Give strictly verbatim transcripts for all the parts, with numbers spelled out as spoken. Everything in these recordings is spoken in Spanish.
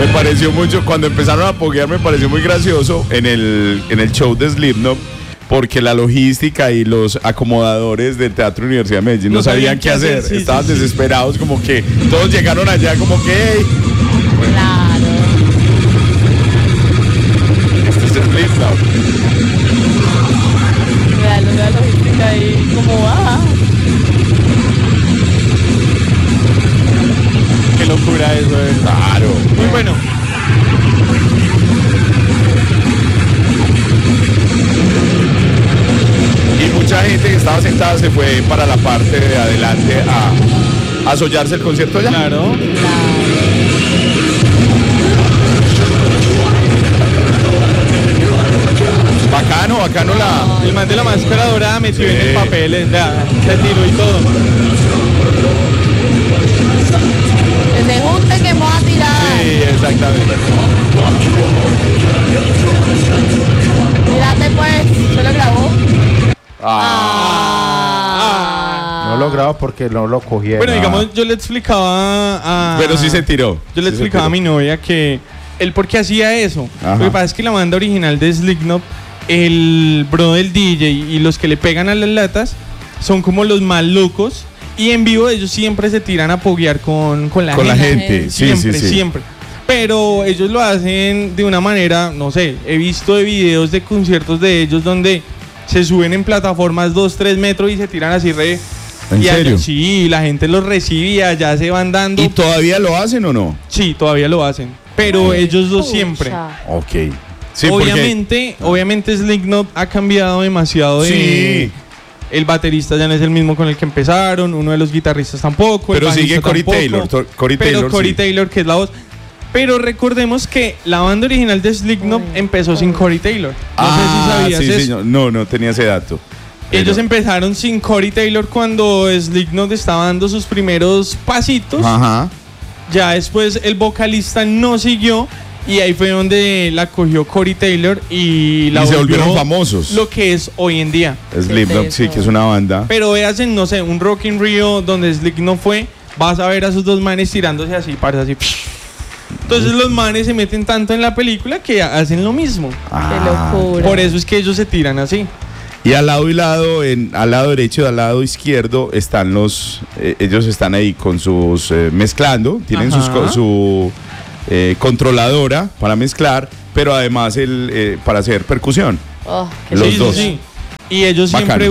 Me pareció mucho, cuando empezaron a poguear me pareció muy gracioso en el, en el show de Slipknot, porque la logística y los acomodadores del Teatro Universidad de Medellín no, no sabían qué hacer, hacer. Sí, estaban sí, desesperados, sí. Como que todos llegaron allá como que hey. Claro. Este es Slipknot. Vean la logística ahí como va. Qué locura eso, eh. Claro. Muy bueno. Y mucha gente que estaba sentada se fue para la parte de adelante a, a sollarse el concierto ya. Claro. Bacano, bacano la... El man de la máscara dorada metió sí. en el papel, ya, se tiró y todo. Que se junte que vamos a tirar. Sí, exactamente. Mírate pues, ¿se lo grabó? Ah. Ah. No lo grabo porque no lo cogí. Bueno, digamos, yo le explicaba a... Pero sí se tiró. Yo le sí explicaba a mi novia que él por qué hacía eso. Ajá. Lo que pasa es que la banda original de Slipknot, el bro del D J y los que le pegan a las latas son como los más locos. Y en vivo ellos siempre se tiran a poguear con, con la con gente. Con la gente, sí, siempre, sí, sí. siempre. Pero ellos lo hacen de una manera, no sé, he visto de videos de conciertos de ellos donde se suben en plataformas dos, tres metros y se tiran así re... ¿En y serio? Allá, sí, la gente los recibe y allá se van dando... ¿Y todavía lo hacen o no? Sí, todavía lo hacen, pero Ay, ellos dos pucha. siempre. Ok. Sí, obviamente, porque... obviamente Slipknot ha cambiado demasiado de... Sí. El baterista ya no es el mismo con el que empezaron, uno de los guitarristas tampoco. Pero sigue Corey Taylor. To- Corey pero Taylor, Corey sí. Taylor, que es la voz. Pero recordemos que la banda original de Slipknot empezó sin Corey Taylor. No ah, sé si sabías sí, eso. Sí, no, no tenía ese dato. Pero... Ellos empezaron sin Corey Taylor cuando Slipknot estaba dando sus primeros pasitos. Ajá. Ya después el vocalista no siguió. Y ahí fue donde la cogió Corey Taylor y la y se volvieron famosos. Lo que es hoy en día. Slipknot, sí, que es una banda. Pero veas en, no sé, un Rock in Rio donde Slipknot fue, vas a ver a esos dos manes tirándose así, parece así. Entonces los manes se meten tanto en la película que hacen lo mismo. Ah, qué locura. Por eso es que ellos se tiran así. Y al lado y lado, en, al lado derecho y al lado izquierdo están los, eh, ellos están ahí con sus, eh, mezclando, tienen sus, su eh, controladora para mezclar, pero además el, eh, para hacer percusión. Oh, los sí, dos. Sí, sí. Y ellos Bacano. Siempre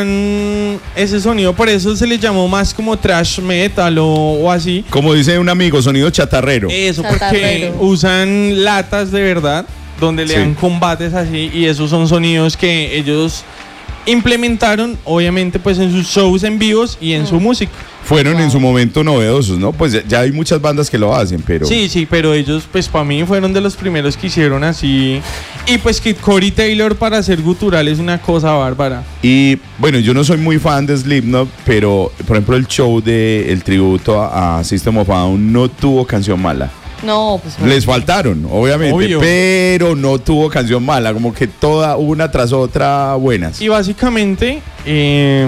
usan ese sonido, por eso se les llamó más como thrash metal o, o así. Como dice un amigo, sonido chatarrero. Eso, Chatarrero. porque usan latas de verdad, donde le Sí. dan combates así, y esos son sonidos que ellos implementaron, obviamente, pues en sus shows en vivos y en mm. su música. Fueron wow. en su momento novedosos, ¿no? Pues ya, ya hay muchas bandas que lo hacen, pero... Sí, sí, pero ellos, pues para mí fueron de los primeros que hicieron así. Y pues que Corey Taylor para hacer gutural es una cosa bárbara. Y bueno, yo no soy muy fan de Slipknot, pero por ejemplo el show de el tributo a, a System of a Down no tuvo canción mala. No, pues... Les faltaron, obviamente, Obvio. pero no tuvo canción mala, como que toda una tras otra buenas. Y básicamente eh,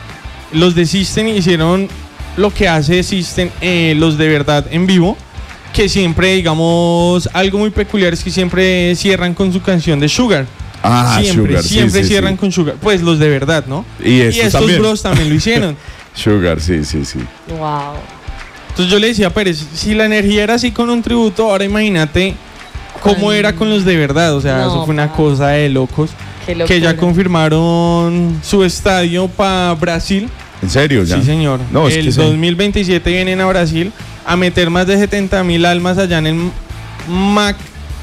los de System hicieron lo que hace System, eh, los de verdad en vivo, que siempre, digamos, algo muy peculiar es que siempre cierran con su canción de Sugar. Ah, siempre, Sugar, siempre sí, sí, cierran sí. con Sugar. Pues los de verdad, ¿no? Y estos, y estos también. bros también lo hicieron. Sugar, sí, sí, sí. Wow. Entonces yo le decía a Pérez, si la energía era así con un tributo, ahora imagínate cómo Ay. era con los de verdad. O sea, No, eso fue una pa. cosa de locos. Qué locura. Que ya confirmaron su estadio para Brasil. ¿En serio ya? Sí, señor. No, es el que sí. dos mil veintisiete vienen a Brasil a meter más de setenta mil almas allá en el Mac...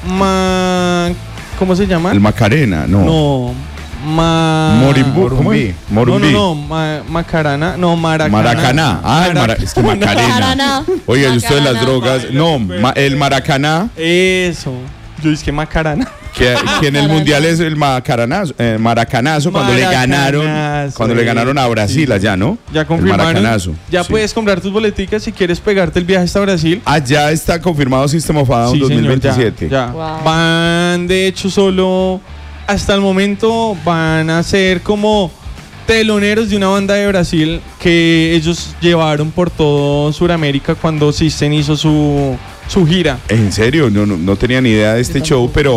Mac ¿Cómo se llama? El Macarena, no. No. Ma... Morimbu, ¿cómo es? Morumbí. No, no, no. Ma- Macarana. No, Maracaná. Maracaná. Ah, el Mara- es que Macarena. Macarena. Oiga, y usted de las Macarena. drogas. No, ma- el Maracaná, Eso. Yo dije que Macarana. que, que en el mundial es el Macaranazo, eh, Maracanazo, cuando le ganaron, Maracanazo, cuando le ganaron a Brasil sí. allá, ¿no? Ya El confirmaron. Maracanazo. Ya sí. puedes comprar tus boleticas si quieres pegarte el viaje hasta Brasil. Allá está confirmado System of a Down Sí, dos mil señor, veintisiete. ya, ya. Wow. Van, de hecho, solo hasta el momento van a ser como teloneros de una banda de Brasil que ellos llevaron por todo Sudamérica cuando System hizo su, su gira. En serio, no, no, no tenía ni idea de este show, pero